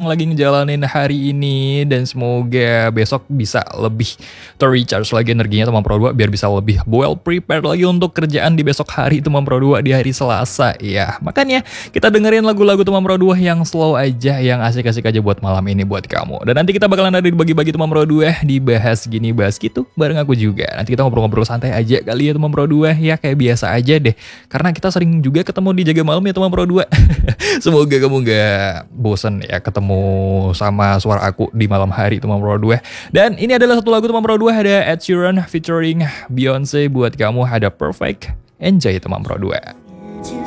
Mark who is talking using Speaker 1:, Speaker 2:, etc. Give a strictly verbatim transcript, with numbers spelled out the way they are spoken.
Speaker 1: yang lagi ngejalanin hari ini. Dan semoga besok bisa lebih terrecharge lagi energinya teman Pro dua, biar bisa lebih well prepared lagi untuk kerjaan di besok hari teman Pro dua, di hari Selasa ya. Makanya kita dengerin lagu-lagu teman Pro dua yang slow aja, yang asik-asik aja buat malam ini buat kamu. Dan nanti kita bakalan ada dibagi-bagi teman Pro dua, dibahas gini bahas gitu bareng aku juga. Nanti kita ngobrol-ngobrol santai aja kali ya teman Pro dua ya, kayak biasa aja deh. Karena kita sering juga ketemu di Jaga Malam ya teman Pro dua. Semoga kamu gak bosen ya ketemu sama suara aku di malam hari teman Pro dua. Dan ini adalah satu lagu teman Pro dua, ada Ed Sheeran featuring Beyonce buat kamu, ada Perfect. Enjoy teman Pro dua.